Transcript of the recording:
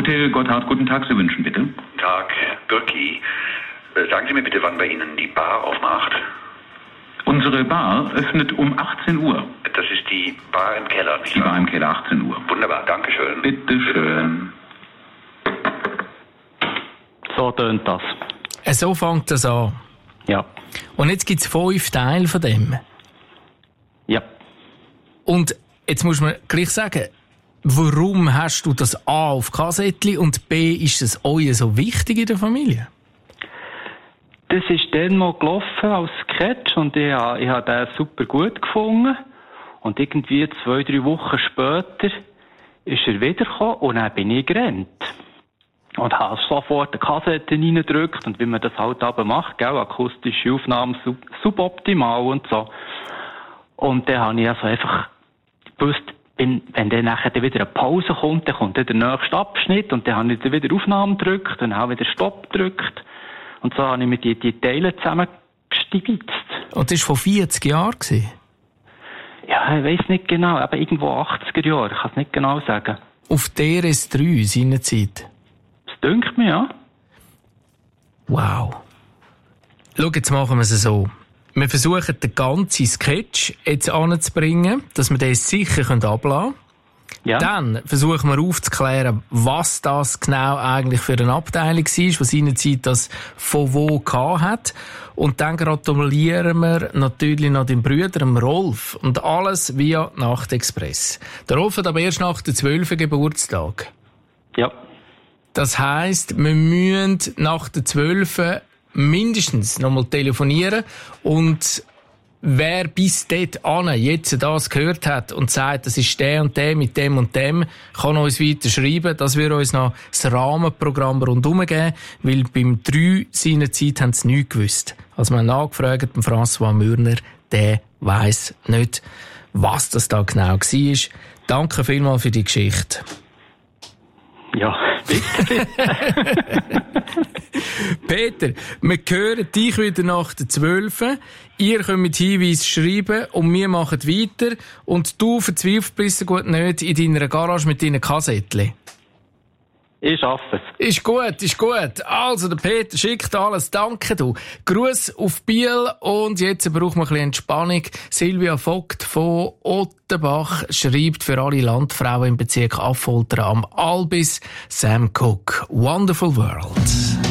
Hotel Gotthard, guten Tag, Sie wünschen bitte. Guten Tag, Birki. Sagen Sie mir bitte, wann bei Ihnen die Bar aufmacht? Unsere Bar öffnet um 18 Uhr. Das ist die Bar im Keller, nicht Die wahr? Bar im Keller, 18 Uhr. Wunderbar, danke schön. Bitte schön. So tönt das. So fängt das an. Ja. Und jetzt gibt es 5 Teile von dem. Ja. Und jetzt muss man gleich sagen, warum hast du das A auf Kassettli und B, ist es euch so wichtig in der Familie? Das ist dann mal gelaufen als Sketch und ich habe den super gut gefunden. Und irgendwie 2-3 Wochen später ist er wiedergekommen und dann bin ich gerannt. Und habe sofort eine Kassette reingedrückt und wie man das halt aber macht, gell, akustische Aufnahmen suboptimal und so. Und dann habe ich also einfach gewusst, wenn dann nachher wieder eine Pause kommt, dann kommt dann der nächste Abschnitt und dann habe ich dann wieder Aufnahmen gedrückt und dann habe ich wieder Stopp gedrückt. Und so habe ich mir die Teile zusammengestibitzt. Und das war vor 40 Jahren? Ja, ich weiss nicht genau, aber irgendwo 80er Jahre, ich kann es nicht genau sagen. Auf DRS3 seinerzeit? Das dünkt mir, ja. Wow. Schau, jetzt machen wir es so. Wir versuchen, den ganzen Sketch jetzt anzubringen, dass wir den sicher ablassen können. Ja. Dann versuchen wir aufzuklären, was das genau eigentlich für eine Abteilung war, was seinerzeit das von wo gehabt hat. Und dann gratulieren wir natürlich noch dem Bruder, dem Rolf. Und alles via Nachtexpress. Der Rolf hat aber erst nach dem 12. Geburtstag. Ja. Das heisst, wir müssen nach der 12. mindestens nochmal telefonieren und wer bis dort an jetzt das gehört hat und sagt, das ist der und der mit dem und dem, kann uns weiter schreiben, dass wir uns noch das Rahmenprogramm rundherum geben, weil beim 3 seinerzeit haben sie nichts gewusst. Also wir haben nachgefragt, François Mürner, der weiss nicht, was das da genau war. Danke vielmals für die Geschichte. Ja, bitte. Peter, wir hören dich wieder nach der 12. Ihr könnt mit Hinweis schreiben und wir machen weiter. Und du verzweifelst bis gut nicht in deiner Garage mit deinen Kassettchen. Ich schaffe es. Ist gut. Also, der Peter schickt alles. Danke, du. Gruß auf Biel und jetzt brauchen wir ein bisschen Entspannung. Silvia Vogt von Ottenbach schreibt für alle Landfrauen im Bezirk Affoltern am Albis Sam Cooke. Wonderful World.